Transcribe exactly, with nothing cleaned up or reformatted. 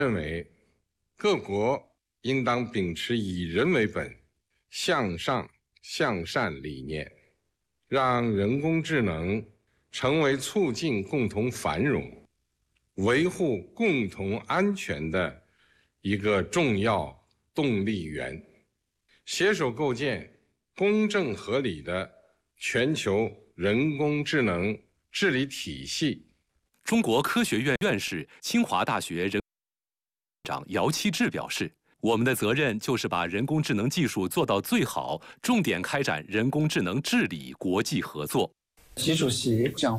认为，各国应当秉持以人为本、向上向善理念，让人工智能成为促进共同繁荣、维护共同安全的一个重要动力源，携手构建公正合理的全球人工智能治理体系。 中国科学院院士、清华大学人长姚期智表示，我们的责任就是把人工智能技术做到最好，重点开展人工智能治理国际合作。 习主席讲